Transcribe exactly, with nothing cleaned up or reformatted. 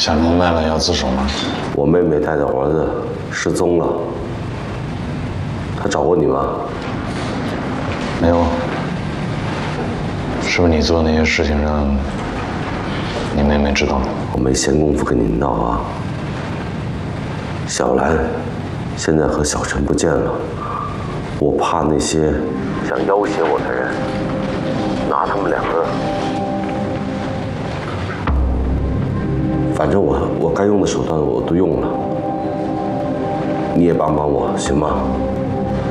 想明白了要自首吗？ 我妹妹带着儿子失踪了，她找过你吗？ 没有。是不是你做那些事情让你妹妹知道了？ 我没闲工夫跟你闹啊。小兰现在和小陈不见了，我怕那些想要挟我的人拿他们两个。反正我我该用的手段我都用了，你也帮帮我，行吗？